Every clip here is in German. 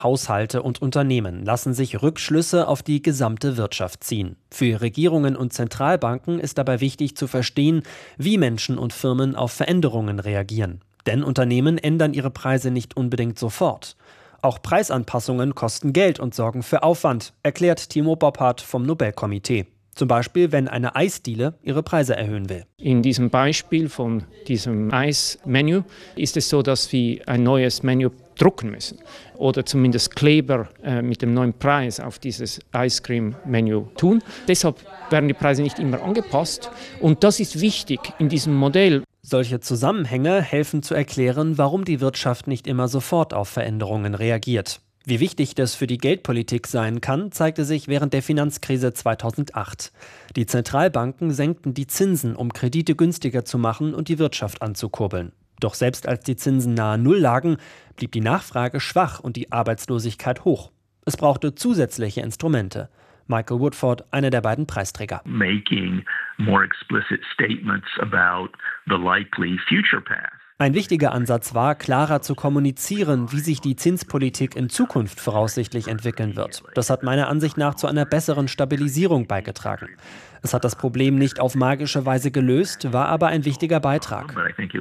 Haushalte und Unternehmen lassen sich Rückschlüsse auf die gesamte Wirtschaft ziehen. Für Regierungen und Zentralbanken ist dabei wichtig zu verstehen, wie Menschen und Firmen auf Veränderungen reagieren. Denn Unternehmen ändern ihre Preise nicht unbedingt sofort. Auch Preisanpassungen kosten Geld und sorgen für Aufwand, erklärt Timo Boppard vom Nobelkomitee. Zum Beispiel, wenn eine Eisdiele ihre Preise erhöhen will. In diesem Beispiel von diesem Eismenü ist es so, dass wir ein neues Menü drucken müssen oder zumindest Kleber mit dem neuen Preis auf dieses Ice Cream Menü tun. Deshalb werden die Preise nicht immer angepasst und das ist wichtig in diesem Modell. Solche Zusammenhänge helfen zu erklären, warum die Wirtschaft nicht immer sofort auf Veränderungen reagiert. Wie wichtig das für die Geldpolitik sein kann, zeigte sich während der Finanzkrise 2008. Die Zentralbanken senkten die Zinsen, um Kredite günstiger zu machen und die Wirtschaft anzukurbeln. Doch selbst als die Zinsen nahe Null lagen, blieb die Nachfrage schwach und die Arbeitslosigkeit hoch. Es brauchte zusätzliche Instrumente. Michael Woodford, einer der beiden Preisträger. Making more explicit statements about the likely future path. Ein wichtiger Ansatz war, klarer zu kommunizieren, wie sich die Zinspolitik in Zukunft voraussichtlich entwickeln wird. Das hat meiner Ansicht nach zu einer besseren Stabilisierung beigetragen. Es hat das Problem nicht auf magische Weise gelöst, war aber ein wichtiger Beitrag.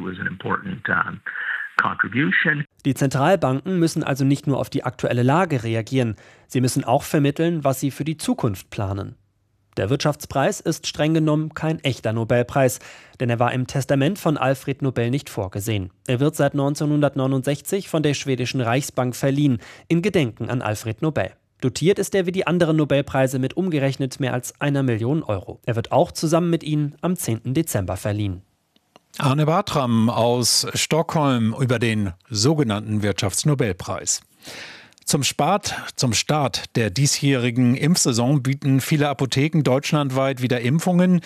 Die Zentralbanken müssen also nicht nur auf die aktuelle Lage reagieren, sie müssen auch vermitteln, was sie für die Zukunft planen. Der Wirtschaftspreis ist streng genommen kein echter Nobelpreis, denn er war im Testament von Alfred Nobel nicht vorgesehen. Er wird seit 1969 von der schwedischen Reichsbank verliehen, in Gedenken an Alfred Nobel. Dotiert ist er wie die anderen Nobelpreise mit umgerechnet mehr als 1 Million Euro. Er wird auch zusammen mit ihnen am 10. Dezember verliehen. Arne Bartram aus Stockholm über den sogenannten Wirtschaftsnobelpreis. Zum Start der diesjährigen Impfsaison bieten viele Apotheken deutschlandweit wieder Impfungen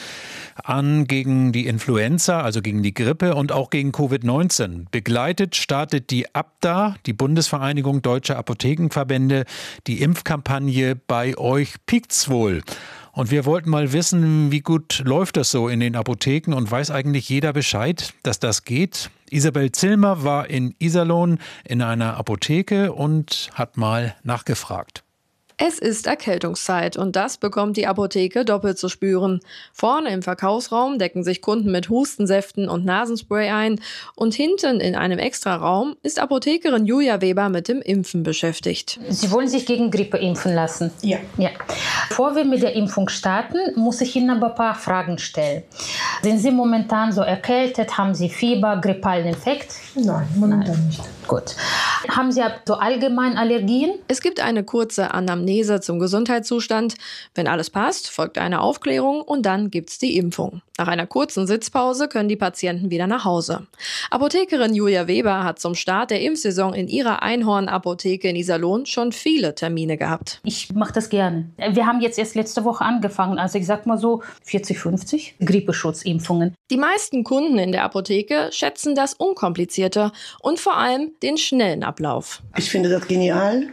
an gegen die Influenza, also gegen die Grippe und auch gegen Covid-19. Begleitet startet die ABDA, die Bundesvereinigung Deutscher Apothekenverbände, die Impfkampagne Bei euch piekt's wohl. Und wir wollten mal wissen, wie gut läuft das so in den Apotheken und weiß eigentlich jeder Bescheid, dass das geht? Isabel Zillmer war in Iserlohn in einer Apotheke und hat mal nachgefragt. Es ist Erkältungszeit und das bekommt die Apotheke doppelt zu spüren. Vorne im Verkaufsraum decken sich Kunden mit Hustensäften und Nasenspray ein und hinten in einem Extraraum ist Apothekerin Julia Weber mit dem Impfen beschäftigt. Sie wollen sich gegen Grippe impfen lassen? Ja. Bevor wir mit der Impfung starten, muss ich Ihnen aber ein paar Fragen stellen. Sind Sie momentan so erkältet? Haben Sie Fieber, grippalen Infekt? Nein, momentan nicht. Gut. Haben Sie so allgemein Allergien? Es gibt eine kurze Anamnese zum Gesundheitszustand. Wenn alles passt, folgt eine Aufklärung und dann gibt's die Impfung. Nach einer kurzen Sitzpause können die Patienten wieder nach Hause. Apothekerin Julia Weber hat zum Start der Impfsaison in ihrer Einhorn-Apotheke in Iserlohn schon viele Termine gehabt. Ich mache das gerne. Wir haben jetzt erst letzte Woche angefangen, also ich sag mal so 40, 50 Grippeschutzimpfungen. Die meisten Kunden in der Apotheke schätzen das Unkomplizierte und vor allem den schnellen Ablauf. Ich finde das genial,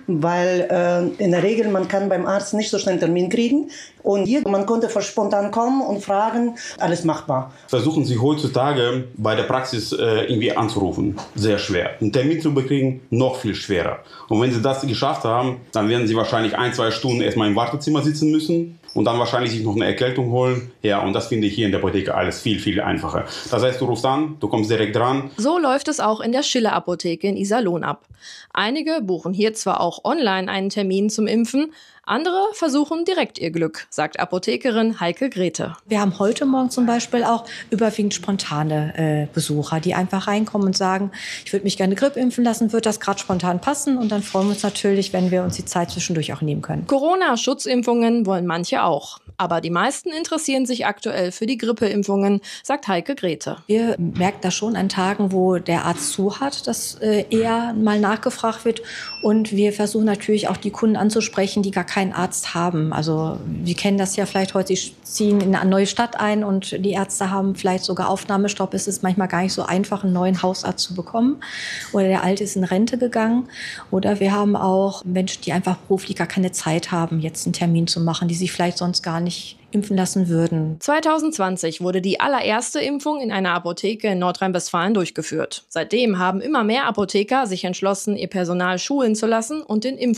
weil in der Regel man kann beim Arzt nicht so schnell einen Termin kriegen. Und hier, man konnte spontan kommen und fragen, alles machbar. Versuchen Sie heutzutage bei der Praxis irgendwie anzurufen. Sehr schwer. Einen Termin zu bekriegen, noch viel schwerer. Und wenn Sie das geschafft haben, dann werden Sie wahrscheinlich 1-2 Stunden erstmal im Wartezimmer sitzen müssen und dann wahrscheinlich sich noch eine Erkältung holen. Ja, und das finde ich hier in der Apotheke alles viel, viel einfacher. Das heißt, du rufst an, du kommst direkt dran. So läuft es auch in der Schiller-Apotheke in Iserlohn ab. Einige buchen hier zwar auch online einen Termin zum Impfen, andere versuchen direkt ihr Glück, sagt Apothekerin Heike Grete. Wir haben heute Morgen zum Beispiel auch überwiegend spontane Besucher, die einfach reinkommen und sagen, ich würde mich gerne Grippe impfen lassen, wird das gerade spontan passen? Und dann freuen wir uns natürlich, wenn wir uns die Zeit zwischendurch auch nehmen können. Corona-Schutzimpfungen wollen manche auch. Aber die meisten interessieren sich aktuell für die Grippeimpfungen, sagt Heike Grete. Wir merken das schon an Tagen, wo der Arzt zu hat, dass eher mal nachgefragt wird. Und wir versuchen natürlich auch die Kunden anzusprechen, die gar keinen Arzt haben. Also wir kennen das ja vielleicht heute, sie ziehen in eine neue Stadt ein und die Ärzte haben vielleicht sogar Aufnahmestopp. Es ist manchmal gar nicht so einfach, einen neuen Hausarzt zu bekommen. Oder der alte ist in Rente gegangen. Oder wir haben auch Menschen, die einfach beruflich gar keine Zeit haben, jetzt einen Termin zu machen, die sich vielleicht sonst gar nicht impfen lassen würden. 2020 wurde die allererste Impfung in einer Apotheke in Nordrhein-Westfalen durchgeführt. Seitdem haben immer mehr Apotheker sich entschlossen, ihr Personal schulen zu lassen und den Impfung